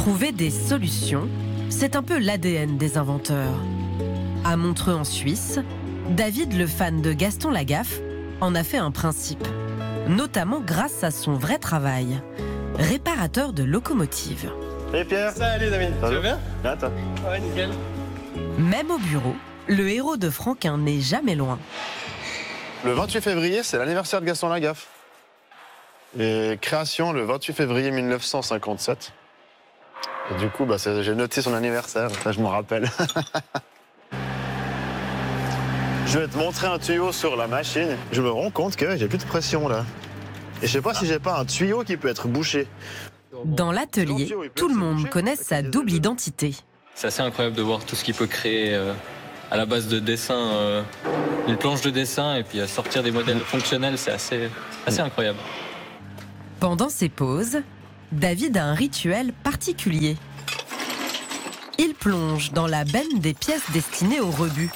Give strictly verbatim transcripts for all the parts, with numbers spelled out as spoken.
Trouver des solutions, c'est un peu l'A D N des inventeurs. À Montreux en Suisse, David, le fan de Gaston Lagaffe, en a fait un principe, notamment grâce à son vrai travail, réparateur de locomotives. Salut Pierre. Salut les amis, tu vas bien? Bien toi? Ouais, nickel. Même au bureau, le héros de Franquin n'est jamais loin. Le vingt-huit février, c'est l'anniversaire de Gaston Lagaffe. Et création le vingt-huit février mille neuf cent cinquante-sept. Et du coup, bah, j'ai noté son anniversaire, ça je m'en rappelle. Je vais te montrer un tuyau sur la machine. Je me rends compte que j'ai plus de pression là. Et je sais pas ah. si j'ai pas un tuyau qui peut être bouché. Dans l'atelier, tout le monde connaît sa double identité. C'est assez incroyable de voir tout ce qu'il peut créer euh, à la base de dessin, euh, une planche de dessin et puis à sortir des modèles fonctionnels, c'est assez, assez incroyable. Pendant ses pauses, David a un rituel particulier. Il plonge dans la benne des pièces destinées au rebut.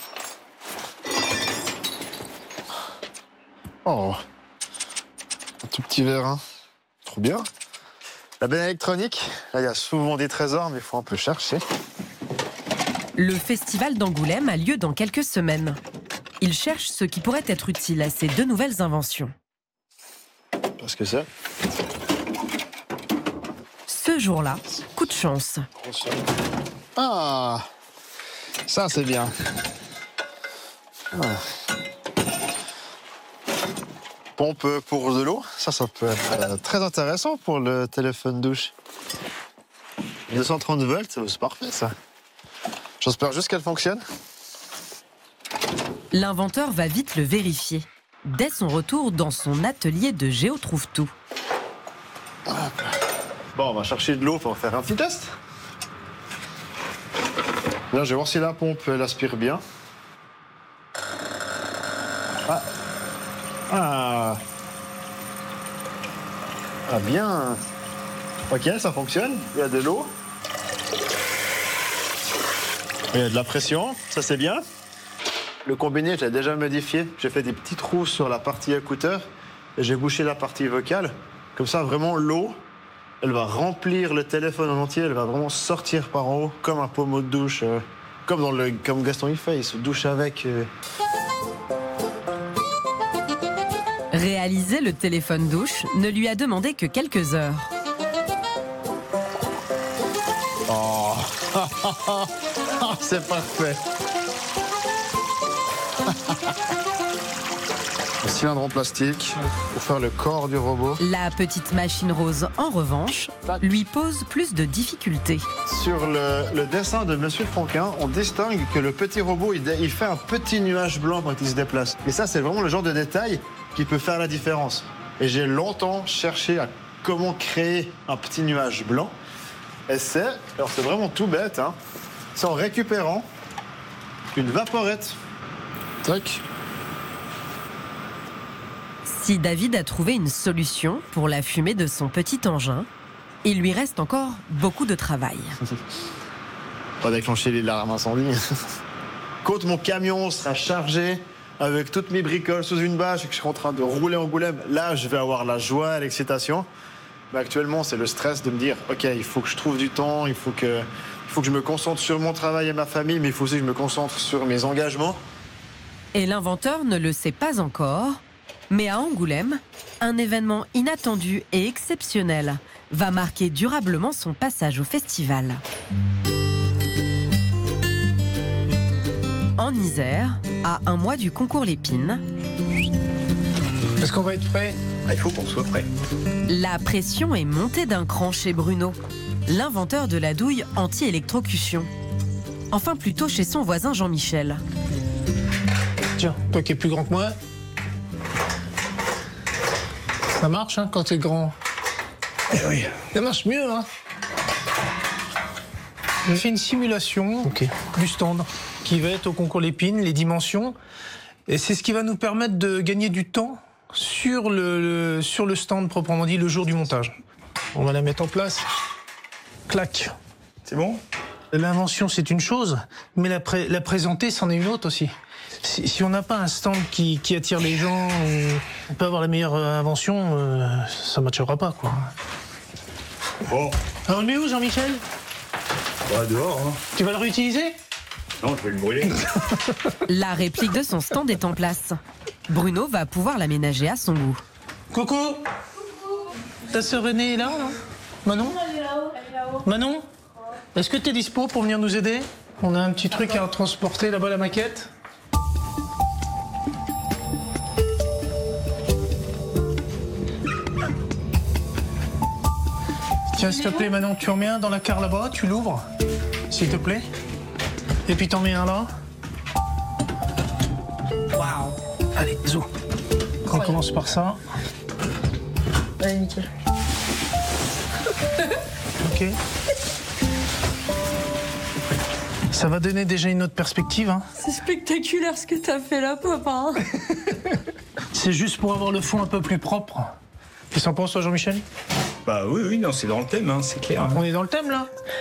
Oh, un tout petit verre, hein. Trop bien. La benne électronique, là il y a souvent des trésors, mais il faut un peu chercher. Le festival d'Angoulême a lieu dans quelques semaines. Il cherche ce qui pourrait être utile à ces deux nouvelles inventions. Parce que c'est Ce jour-là, coup de chance. Ah, ça c'est bien. Ah. Pompe pour de l'eau, ça, ça peut être euh, très intéressant pour le téléphone douche. deux cent trente volts, c'est parfait ça. J'espère juste qu'elle fonctionne. L'inventeur va vite le vérifier, dès son retour dans son atelier de Géotrouve-Tout. Bon, on va chercher de l'eau pour faire un petit test. Là, je vais voir si la pompe, elle aspire bien. Ah. Ah. Ah, bien. Ok, ça fonctionne. Il y a de l'eau. Il y a de la pression. Ça, c'est bien. Le combiné, je l'ai déjà modifié. J'ai fait des petits trous sur la partie écouteur et j'ai bouché la partie vocale. Comme ça, vraiment, l'eau, elle va remplir le téléphone en entier. Elle va vraiment sortir par en haut comme un pommeau de douche. Euh, comme, dans le, comme Gaston il fait, il se douche avec. Euh... Réaliser le téléphone douche ne lui a demandé que quelques heures. Oh, c'est parfait. Le cylindre en plastique pour faire le corps du robot. La petite machine rose, en revanche, lui pose plus de difficultés. Sur le, le dessin de Monsieur Franquin, on distingue que le petit robot, il, il fait un petit nuage blanc quand il se déplace. Et ça, c'est vraiment le genre de détail qui peut faire la différence. Et j'ai longtemps cherché à comment créer un petit nuage blanc. Et c'est, alors c'est vraiment tout bête, hein. C'est en récupérant une vaporette. Tac. Si David a trouvé une solution pour la fumée de son petit engin, il lui reste encore beaucoup de travail. Pas déclencher les larmes incendies. Quand mon camion sera chargé avec toutes mes bricoles sous une bâche et que je serai en train de rouler en Angoulême, là, je vais avoir la joie et l'excitation. Mais actuellement, c'est le stress de me dire, OK, il faut que je trouve du temps, il faut que, il faut que je me concentre sur mon travail et ma famille, mais il faut aussi que je me concentre sur mes engagements. Et l'inventeur ne le sait pas encore, mais à Angoulême, un événement inattendu et exceptionnel va marquer durablement son passage au festival. En Isère, à un mois du concours Lépine, est-ce qu'on va être prêt? Ah, il faut qu'on soit prêt. La pression est montée d'un cran chez Bruno, l'inventeur de la douille anti-électrocution. Enfin, plutôt chez son voisin Jean-Michel. Tiens, toi qui es plus grand que moi. Ça marche, hein, quand t'es grand. Eh oui. Ça marche mieux, hein. J'ai fait une simulation okay. du stand qui va être au concours Lépine, les dimensions. Et c'est ce qui va nous permettre de gagner du temps sur le, le, sur le stand proprement dit, le jour du montage. On va la mettre en place. Clac. C'est bon? L'invention, c'est une chose, mais la, pré la présenter, c'en est une autre aussi. Si, si on n'a pas un stand qui, qui attire les gens, on peut avoir la meilleure invention, euh, ça ne matchera pas, quoi. Bon. Alors, on le met où, Jean-Michel? Pas dehors, hein. Tu vas le réutiliser? Non, je vais le brûler. La réplique de son stand est en place. Bruno va pouvoir l'aménager à son goût. Coucou. Ta sœur aînée est là, là Manon? Manon? Est-ce que tu es dispo pour venir nous aider? On a un petit truc à transporter là-bas, la maquette. Tiens, s'il te plaît, Manon, tu en mets un dans la carte là-bas, tu l'ouvres, s'il te plaît. Et puis t'en mets un là. Waouh. Allez, zou. On commence par ça. Allez, nickel. Ok. Ça va donner déjà une autre perspective. Hein. C'est spectaculaire ce que t'as fait là, papa. C'est juste pour avoir le fond un peu plus propre. Qu'est-ce que t'en penses, toi, Jean-Michel? Bah oui, oui, non, c'est dans le thème, hein, c'est clair. On est dans le thème, là.